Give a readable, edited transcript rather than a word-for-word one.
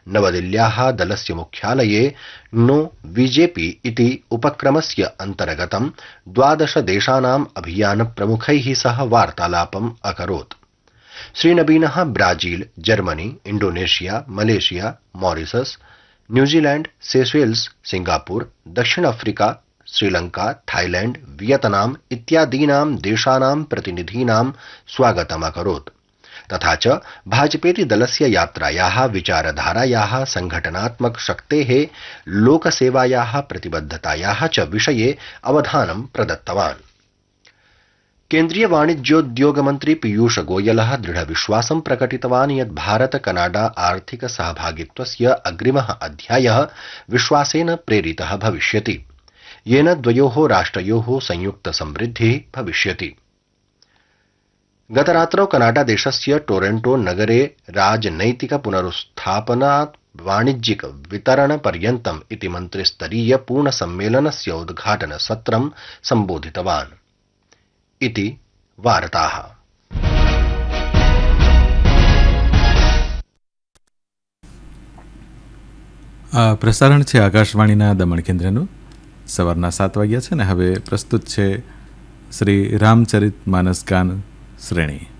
नवदिल्ल्याः दलस्य मुख्यालये नो बीजेपी इति उपक्रमस्य अन्तर्गतं 12 देशानाम् अभियान प्रमुखैः सह वार्तालापम् अकरोत्। श्रीनवीनः Brazil, Germany, Indonesia, Malaysia, Mauritius, New Zealand, Seychelles, Singapore, दक्षिण अफ्रीका, श्रीलंका, थाईलैंड, वियतनाम इत्यादीनां देशानां प्रतिनिधीनां स्वागतम् अकरोत्। तथा च भाजपेति दलस्य यात्रायाः विचारधारायाः संघटनात्मक शक्तेः लोकसेवायाः प्रतिबद्धतायाः च विषये अवधानं प्रदत्तवान्। केन्द्रीय वाणिज्योद्योग मन्त्री पीयूष गोयलः दृढविश्वासं प्रकटितवान् यत् भारत कनाडा आर्थिक सहभागित्वस्य अग्रिमः अध्यायः विश्वासेन प्रेरितः भविष्यति, येन द्वयोः राष्ट्रयोः संयुक्त समृद्धिः भविष्यति। गतरात्रौ कनाडा देशस्य टोरंटो नगरे राजनैतिक पुनरुत्थापनात् वाणिज्यिक वितरण पर्यन्तम् इति मन्त्रिस्तरीय पूर्णसम्मेलनस्य उद्घाटन सत्रं सम्बोधितवान् इति वार्ताः। આ પ્રસારણ છે આકાશવાણીના દમણ કેન્દ્રનું। સવારના 7 વાગ્યા છે ને હવે પ્રસ્તુત છે શ્રી રામચરિત માનસ ગાન શ્રેણી।